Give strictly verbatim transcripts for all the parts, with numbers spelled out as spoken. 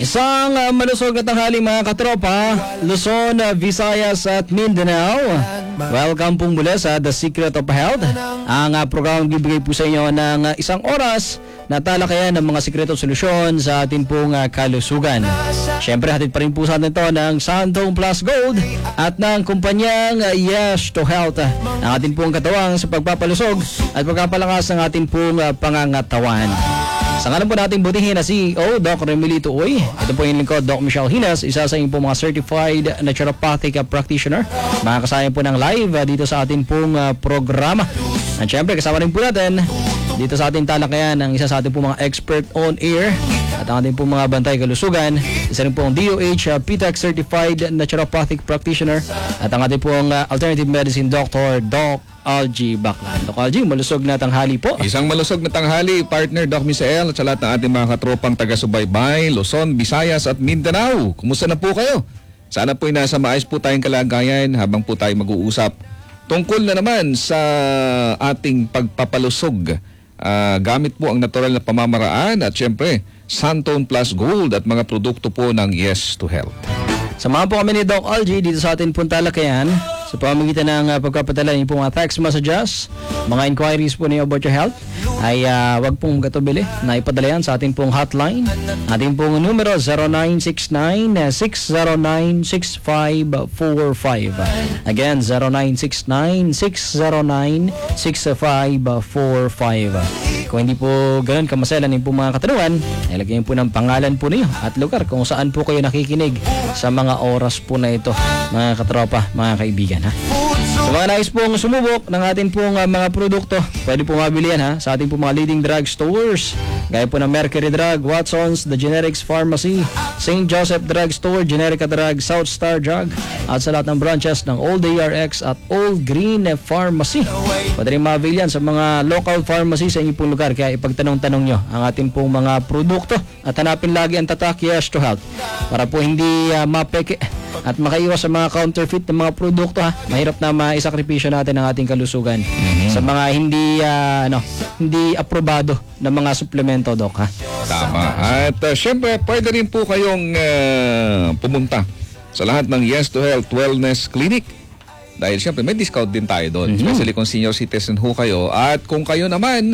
Isang uh, malusog na tanghali mga katropa, Luzon, uh, Visayas at Mindanao. Welcome pong mula sa The Secret of Health. Ang uh, programang bibigay po sa inyo ng uh, isang oras na talakayan ng mga sikreto solusyon sa ating pong uh, kalusugan. Siyempre hatid pa rin po sa atin ito ng Santong Plus Gold at ng kumpanyang uh, Yes to Health. Ang ating pong katawang sa pagpapalusog at pagpapalakas ng ating pong uh, pangangatawan. Sa ngalan po natin butihin na C E O, Doc Remilito Uy. Ito po yung lingkod, Doc Michelle Hinas, isa sa inyong po mga certified naturopathic uh, practitioner. Makakasaya po ng live uh, dito sa ating pong uh, programa. At syempre, kasama rin po natin dito sa ating talakayan ang isa sa ating po mga expert on air at ang ating po mga bantay kalusugan. Isa rin po ang D O H uh, P T A C certified naturopathic practitioner at ang ating po ang uh, alternative medicine doctor, Doc Algie Baclan. Doc Algie, malusog na tanghali po. Isang malusog na tanghali, partner Doc Misael at sa lahat ng ating mga katropang taga-subaybay, Luzon, Visayas at Mindanao. Kumusta na po kayo? Sana po'y nasa maayos po tayong kalagayan habang po tayo mag-uusap tungkol na naman sa ating pagpapalusog. Uh, gamit po ang natural na pamamaraan at syempre, Santone Plus Gold at mga produkto po ng Yes to Health. Samahan po kami ni Doc Algie dito sa ating puntalakayan sa pamamagitan ng uh, pagpapadala niyo po mga text messages, mga inquiries po niyo about your health ay uh, wag pong gatubili na ipadala yan sa ating pong hotline. Ating pong numero zero nine six nine, six zero nine, six five four five. Again, zero nine six nine, six zero nine, six five four five. Kung hindi po ganun kamaselan yung po mga katanungan, ilagay po ng pangalan po niyo at lugar kung saan po kayo nakikinig sa mga oras po na ito, mga katropa, mga kaibigan. Ha? Sa mga nais pong sumubok ng ating pong uh, mga produkto, pwede po mabili yan ha, sa ating pong mga leading drug stores. Gaya po ng Mercury Drug, Watson's, The Generics Pharmacy, Saint Joseph Drug Store, Generica Drug, South Star Drug, at sa lahat ng branches ng Old A R X at Old Green Pharmacy. Pwede rin mabili yan sa mga local pharmacy sa inyong pong lugar. Kaya ipagtanong-tanong nyo ang ating pong mga produkto at hanapin lagi ang tatak Yes to Health para po hindi uh, mapeke at makaiwas sa mga counterfeit ng mga produkto ha. Mahirap na maisakripisyo natin ang ating kalusugan mm-hmm. sa mga hindi uh, ano, hindi aprobado na mga suplemento, Doc ha. Tama. At uh, syempre, pwede rin po kayong uh, pumunta sa lahat ng Yes to Health Wellness Clinic. Dahil syempre may discount din tayo doon, mm-hmm. especially kung senior citizen ho kayo. At kung kayo naman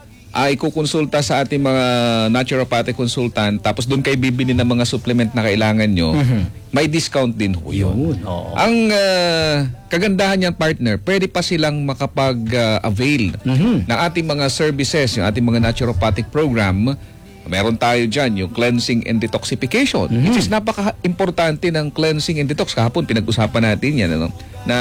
ay kukonsulta sa ating mga naturopathic consultant, tapos doon kayo bibili ng mga supplement na kailangan nyo, mm-hmm. may discount din ho yun. Oo. Ang uh, kagandahan niyan, partner, pwede pa silang makapag-avail uh, mm-hmm. ng ating mga services, yung ating mga naturopathic program. Meron tayo dyan yung cleansing and detoxification. Mm-hmm. Which is napaka-importante ng cleansing and detox. Kahapon pinag-usapan natin yan, ano? Na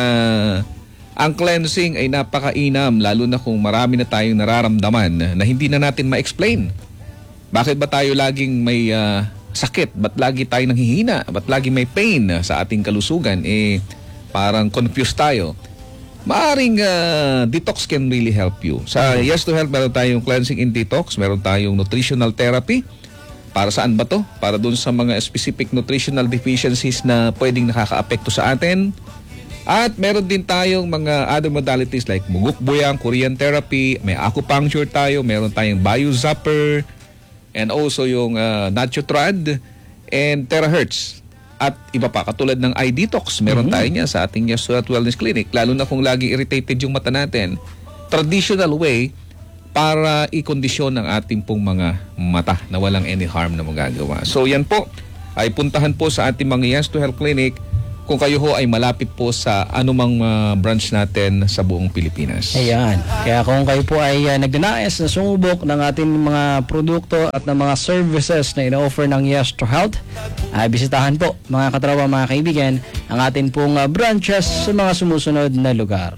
ang cleansing ay napakainam, lalo na kung marami na tayong nararamdaman na hindi na natin ma-explain. Bakit ba tayo laging may uh, sakit? Ba't lagi tayo nanghihina? Ba't lagi may pain sa ating kalusugan? Eh, parang confused tayo. Maaring uh, detox can really help you. Sa Yes to Health, meron tayong cleansing and detox, meron tayong nutritional therapy. Para saan ba to? Para dun sa mga specific nutritional deficiencies na pwedeng nakaka-apekto sa atin. At meron din tayong mga other modalities like mugukboyang, Korean therapy, may acupuncture tayo, meron tayong biozapper, and also yung uh, Natutrad and Terahertz. At iba pa, katulad ng eye detox, meron mm-hmm. tayo niya sa ating Yes to Health Wellness Clinic. Lalo na kung lagi irritated yung mata natin. Traditional way para i-kondisyon ng ating pong mga mata na walang any harm na magagawa. So yan po, ay puntahan po sa ating mga Yes to Health Clinic kung kayo ho ay malapit po sa anumang uh, branch natin sa buong Pilipinas. Ayan. Kaya kung kayo po ay uh, nagnanais na sumubok ng ating mga produkto at ng mga services na ino-offer ng Yes to Health, ay bisitahan po mga katrawa, mga kaibigan, ang ating pong uh, branches sa mga sumusunod na lugar.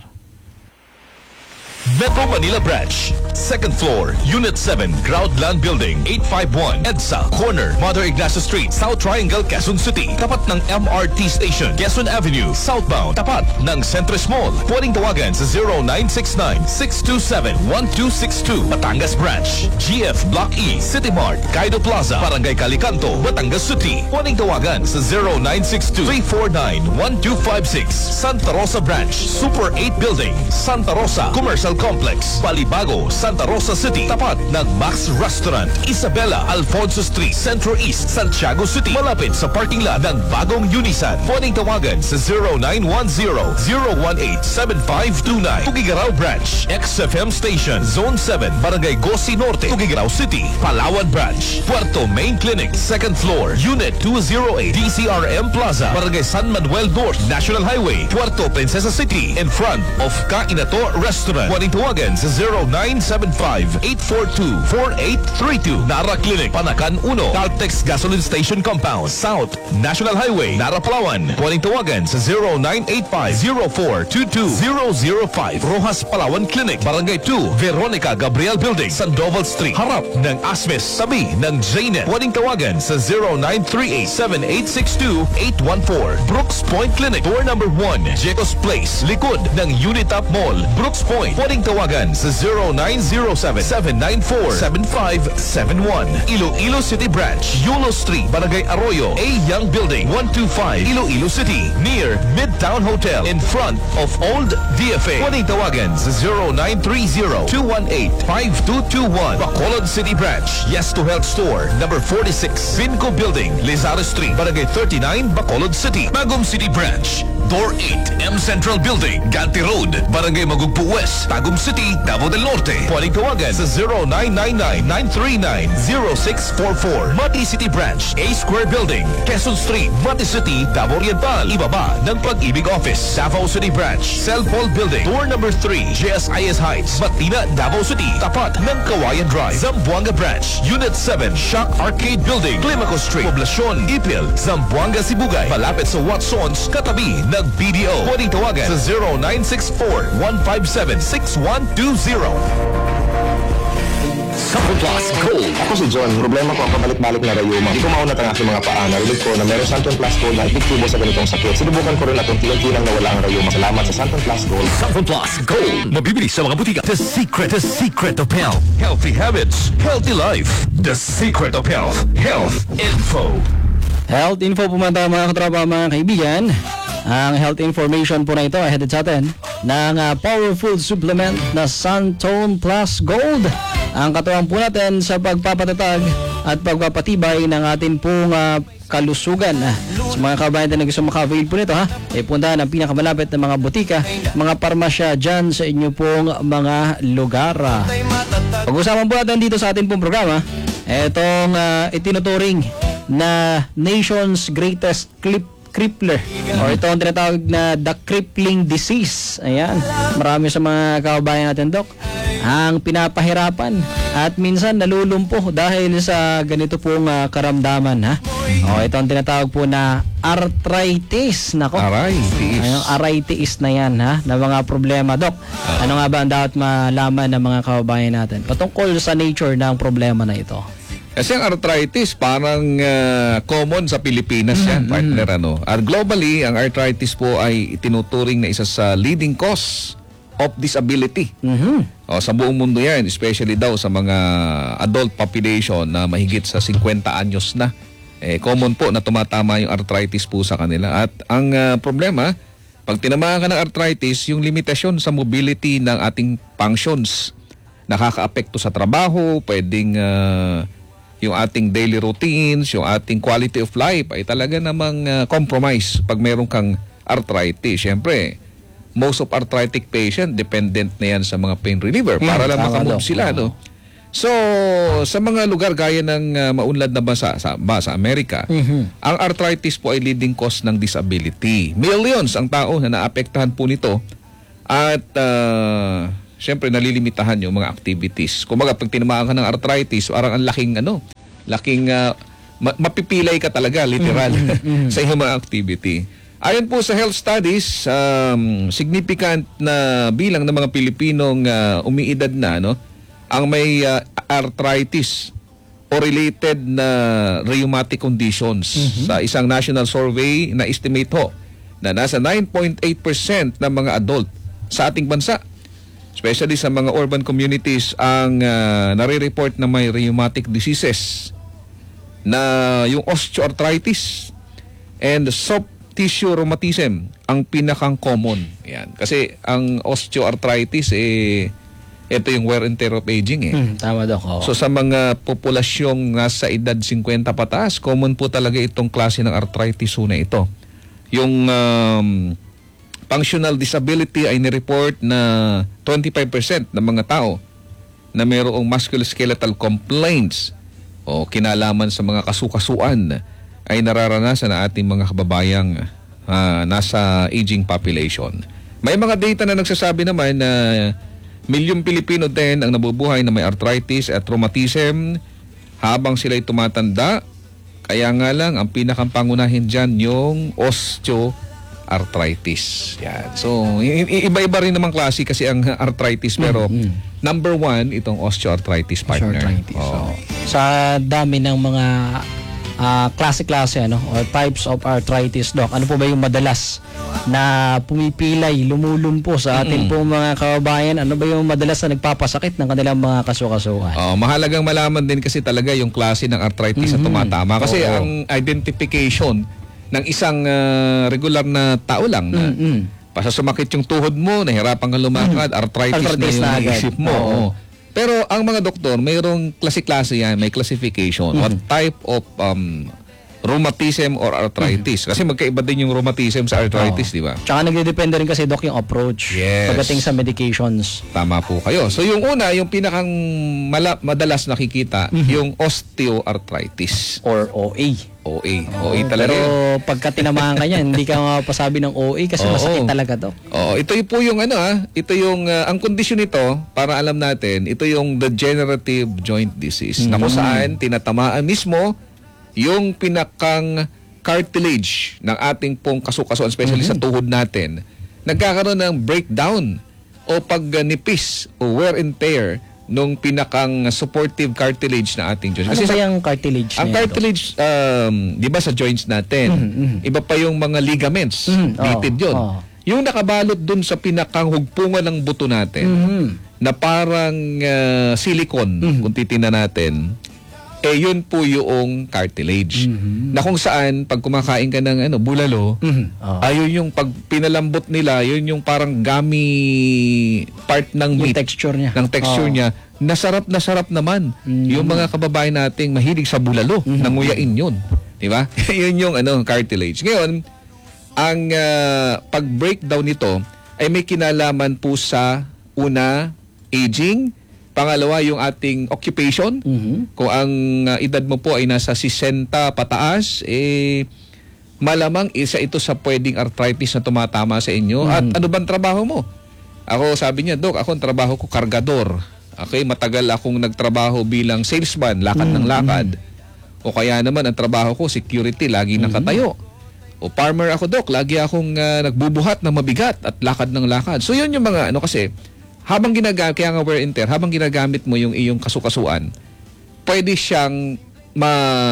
Metro Manila Branch, second floor, Unit seven, Groundland Building, eight five one, EDSA, corner, Mother Ignacio Street, South Triangle, Quezon City. Tapat ng M R T Station, Quezon Avenue, southbound. Tapat ng Centris Mall. Pwedeng tawagan sa zero nine six nine, six two seven, one two six two. Batangas Branch, G F Block E, City Mart, Kaido Plaza, Barangay Calicanto, Batangas City. Pwedeng tawagan sa zero nine six two, three four nine, one two five six. Santa Rosa Branch, Super eight Building, Santa Rosa Commercial Complex, Balibago, Santa Santa Rosa City, tapat ng Max Restaurant. Isabela, Alfonso Street, Centro East, Santiago City, malapit sa parking lot ng bagong Unisan. Pwedeng tawagan sa zero nine one zero, zero one eight, seven five two nine. Tugigaraw Branch, X F M Station, Zone seven, Barangay Gosi Norte, Tugigaraw City, Palawan Branch, Puerto Main Clinic, second floor, Unit two oh eight, D C R M Plaza, Barangay San Manuel North, National Highway, Puerto Princesa City, in front of Kainato Restaurant. Pwedeng tawagan sa zero nine seven five, eight four two, four eight three two. Nara Clinic, Panakan uno, Caltex Gasoline Station Compound, South, National Highway, Nara Palawan. Pwedeng tawagan sa zero nine eight five, zero four two two zero zero five. Rojas Palawan Clinic, Barangay two, Veronica Gabriel Building, Sandoval Street, harap ng Asmis, tabi ng J N E T. Pwedeng tawagan sa zero nine three eight, seven eight six two, eight one four. Brooks Point Clinic, door number one, Jecos Place, likod ng Unitop Mall, Brooks Point. Pwedeng tawagan sa zero nine zero seven, seven nine four, seven five seven one. Iloilo City Branch, Yulo Street, Barangay Arroyo, A Young Building, one two five, Iloilo City, near Midtown Hotel, in front of Old D F A. Pwedeng tawagan sa zero nine three zero, two one eight, five two two one. Bacolod City Branch, Yes to Health Store, number forty-six, Vinco Building, Lizardo Street, Barangay thirty-nine, Bacolod City. Magum City Branch, Door eight, M Central Building, Ganti Road, Barangay Magugpo West, Tagum City, Davao del Norte. Pwedeng tawagan sa zero nine nine nine, nine three nine, zero six four four. Mati City Branch, A Square Building, Quezon Street, Mati City, Davao Oriental. Ibaba ng Pag-ibig Office, Davao City Branch, Cellpol Building, door number three, J S I S Heights, Batina, Davao City, tapat ng Kawayan Drive. Zamboanga Branch, Unit seven, Shock Arcade Building, Climaco Street, Poblacion, Ipil, Zamboanga, Sibugay, malapit sa Watsons, katabi ng B D O. Pwedeng tawagan sa zero nine six four, one five seven, six one two zero. Sample Plus Gold. Ako si John. Problema ko ang pabalik-balik na rayuma. Hindi ko maunat ang aking mga paa. Narinig ko na meron Sample Plus Gold na epektibo sa ganitong sakit. Sinubukan ko rin at unti-unti lang nawala ang rayuma. Salamat sa Sample Plus Gold. Sample Plus Gold. Mabibili sa mga butika. The secret, the secret of health. Healthy habits, healthy life. The secret of health. Health info. Health info po mga mga katropa, mga kaibigan. Ang health information po na ito ay headed sa atin ng uh, powerful supplement na Santone Plus Gold. Ang katuwang po natin sa pagpapatatag at pagpapatibay ng atin pong uh, kalusugan. Sa mga kabayan na gusto maka-avail po nito, ha, eh puntahan ang pinakamalapit na mga butika, mga parmasya dyan sa inyo pong mga lugar. Pag-usapan po natin dito sa atin pong programa, itong uh, itinuturing na nation's greatest clip crippler or ito ang tinatawag na the crippling disease. Ayan, marami sa mga kababayan natin, Dok, ang pinapahirapan at minsan nalulumpo dahil sa ganito pong uh, karamdaman, ha. O ito ang tinatawag po na arthritis. Nako, Arthritis. Ayun, arthritis na yan, ha, na mga problema, Dok. Ano nga ba ang dapat malaman ng mga kababayan natin patungkol sa nature ng problema na ito? Kasi ang arthritis parang uh, common sa Pilipinas yan, Mm-hmm. partner. Ano. At globally, ang arthritis po ay itinuturing na isa sa leading cause of disability. Mhm. O, sa buong mundo yan, especially daw sa mga adult population na mahigit sa fifty anyos na. Eh, common po na tumatama yung arthritis po sa kanila. At ang uh, problema, pag tinamaan ka ng arthritis, yung limitasyon sa mobility ng ating functions, nakaka-apekto sa trabaho, pwedeng uh, yung ating daily routines, yung ating quality of life ay talaga namang uh, compromise pag meron kang arthritis. Siyempre, most of arthritic patient dependent na yan sa mga pain reliever para Hmm, lang tama, makamove Dok. sila, no? So, sa mga lugar gaya ng uh, maunlad na bansa sa, ba, sa Amerika, Mhm. ang arthritis po ay leading cause ng disability. Millions ang tao na naapektahan po nito at uh, siyempre nalilimitahan yung mga activities. Kumbaga, pag tinamaan ka ng arthritis, parang ang laking ano, laking uh, ma- mapipilay ka talaga, literal, sa iyong mga activity. Ayon po sa health studies, um, significant na bilang ng mga Pilipinong uh, umiidad na, no, ang may uh, arthritis o related na rheumatic conditions. Sa isang national survey na estimate ho na nasa nine point eight percent ng mga adult sa ating bansa, especially sa mga urban communities, ang uh, nare-report na may rheumatic diseases na yung osteoarthritis and soft tissue rheumatism ang pinakang common. Yan. Kasi ang osteoarthritis eh ito yung wear and tear of aging eh. Hmm, tama, Doc. Oo. So sa mga populasyong nasa edad fifty pataas, common po talaga itong klase ng arthritis ho na ito. Yung um, functional disability ay nireport na twenty-five percent ng mga tao na mayroong musculoskeletal complaints o kinalaman sa mga kasukasuan ay nararanasan ng ating mga kababayang uh, nasa aging population. May mga data na nagsasabi naman na milyong Pilipino din ang nabubuhay na may arthritis at rheumatism habang sila'y tumatanda. Kaya nga lang, ang pinakampangunahin dyan yung osteoarthritis. Yan. So, i- iba-iba rin namang klase kasi ang arthritis. Pero Mm-hmm. number one, itong osteoarthritis, partner. Arthritis. Oo. So, sa dami ng mga ah, klase-klase ano, or types of arthritis, Doc, ano po ba yung madalas na pumipilay, lumulumpo sa atin pong mga kababayan? Ano ba yung madalas na nagpapasakit ng kanilang mga kasukasuan? Oh, mahalagang malaman din kasi talaga yung klase ng arthritis na tumatama. Kasi Oo. ang identification ng isang ah, regular na tao lang na Mm-mm. basta sumakit yung tuhod mo, nahirapan kang lumakad, arthritis, Arthritis na na yung agad. isip mo. Oo. Oo. Pero ang mga doktor, mayroong klase-klase yan, may classification. What type of um, rheumatism or arthritis. Kasi magkaiba din yung rheumatism sa arthritis, Oo. di ba? Tsaka nagdedepende rin kasi, Doc, yung approach Yes. pagdating sa medications. Tama po kayo. So yung una, yung pinakang mala- madalas nakikita, yung osteoarthritis. Or O A. O A. O A talaga Pero yun. pagka tinamaan ka niyan, hindi ka mapasabi ng O A kasi Oo. masakit talaga, Doc. Oo, ito yung po yung ano ah, ito yung ah, ang kondisyon nito para alam natin, ito yung degenerative joint disease na kung saan tinatamaan mismo yung pinakang cartilage ng ating pong kasukasuan, especially sa tuhod natin. Nagkakaroon ng breakdown o pagganipis o wear and tear nung pinakang supportive cartilage na ating joints. Ano Kasi ba sa- yung cartilage ang na yan, Doc? cartilage, um, di ba sa joints natin, iba pa yung mga ligaments, Mhm, litid oo, yun. oo. Yung nakabalot dun sa pinakang hugpungan ng buto natin, Mhm. na parang ah, silicone, kung titingnan natin, eh yun po yung cartilage. Na kung saan, pag kumakain ka ng ano, bulalo, Mhm. Oo. ayun yung pag pinalambot nila, yun yung parang gummy part ng Yung meat texture niya. ng texture Oo. niya, nasarap na sarap naman. Mm. Yung mga kababayan nating mahilig sa bulalo, Mm-hmm. nanguyain yun. Di ba? Yun yung ano, cartilage. Ngayon, ang ah, pag-breakdown nito ay may kinalaman po sa una, aging, pangalawa, yung ating occupation. Mhm. Kung ang ah, edad mo po ay nasa sixty pataas, eh, malamang isa ito sa pwedeng arthritis na tumatama sa inyo. At ano bang trabaho mo? Ako, sabi niya, Dok, ako ang trabaho ko kargador. Okay, matagal akong nagtrabaho bilang salesman, lakad ng lakad. O kaya naman ang trabaho ko, security, lagi nakatayo. O farmer ako, Dok, lagi akong ah, nagbubuhat ng mabigat at lakad ng lakad. So yun yung mga ano kasi, habang ginagamit, kaya nga wear and tear, habang ginagamit mo yung iyong kasukasuan, pwede siyang ma,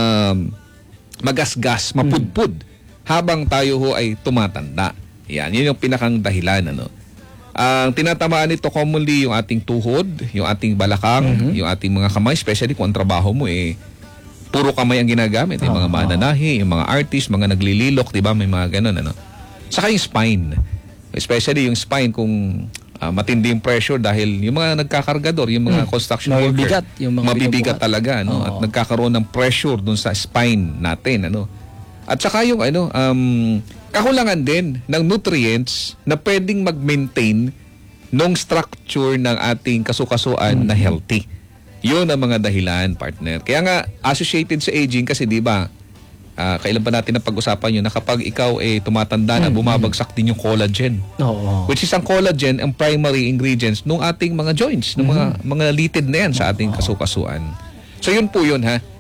magasgas, mapudpud habang tayo ho ay tumatanda. Yan, yun yung pinakang dahilan. Ano? Ang tinatamaan nito commonly yung ating tuhod, yung ating balakang, yung ating mga kamay, especially kung ang trabaho mo eh, puro kamay ang ginagamit. Yung mga mananahi, yung mga artist, mga naglililok, di ba? May mga ganun. Ano? Saka yung spine. Especially yung spine kung ah, matindi yung pressure dahil yung mga nagkakargador, yung mga construction worker, Mabibigat yung mga mabibigat binubuhat. talaga. Ano? At Oo. nagkakaroon ng pressure dun sa spine natin. Ano? At saka yung ano, um, kakulangan din ng nutrients na pwedeng mag-maintain nung structure ng ating kasukasuan na healthy. Yun ang mga dahilan, partner. Kaya nga, associated sa aging kasi di ba, ah, kailan ba natin na pag-usapan yun na kapag ikaw eh tumatanda na, bumabagsak din yung collagen. Oo. Which is ang collagen, ang primary ingredients ng ating mga joints, ng mga mga litid na yan sa ating kasukasuan. So yun po yun ha.